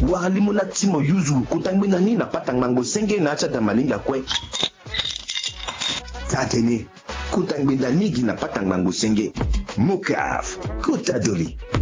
walimu na timo yuzu kutangwina ni na patang mango senge na acha tamalinga kwe tatene kutangwina nigi na patang mango senge mukaf kutadoli